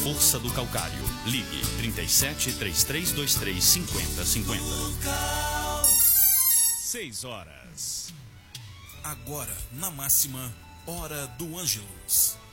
força do calcário. Ligue 37 3323 5050. 6 horas. Agora, na máxima, Hora do Ângelus.